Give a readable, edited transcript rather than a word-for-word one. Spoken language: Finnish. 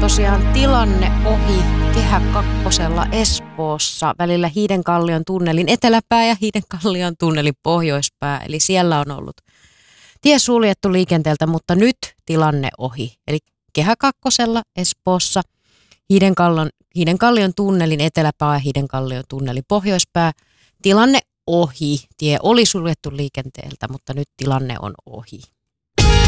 tosiaan tilanne ohi Kehä Kakkosella Espoossa välillä Hiidenkallion tunnelin eteläpää ja Hiidenkallion tunnelin pohjoispää. Eli siellä on ollut tie suljettu liikenteeltä, mutta nyt tilanne ohi. Eli Kehä Kakkosella Espoossa Hiidenkallion tunnelin eteläpää ja Hiidenkallion tunnelin pohjoispää. Tilanne ohi. Tie oli suljettu liikenteeltä, mutta nyt tilanne on ohi.